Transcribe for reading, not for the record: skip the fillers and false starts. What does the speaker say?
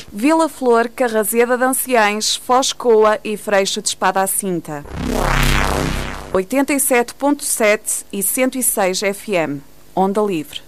Vila Flor, Carrazeda de Anciães, Foz Coa e Freixo de Espada à Cinta. 87.7 e 106 FM. Onda Livre.